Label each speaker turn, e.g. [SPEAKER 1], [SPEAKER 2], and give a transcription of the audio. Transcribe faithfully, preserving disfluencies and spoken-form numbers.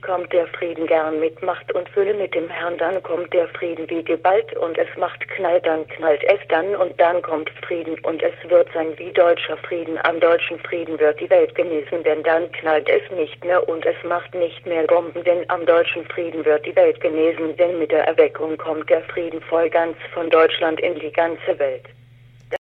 [SPEAKER 1] kommt der Frieden gern mit Macht und Fülle mit dem Herrn, dann kommt der Frieden wie geballt und es macht Knall, dann knallt es dann und dann kommt Frieden und es wird sein wie deutscher Frieden, am deutschen Frieden wird die Welt genesen, denn dann knallt es nicht mehr und es macht nicht mehr Bomben, denn am deutschen Frieden wird die Welt genesen, denn mit der Erweckung kommt der Frieden voll ganz von Deutschland in die ganze Welt.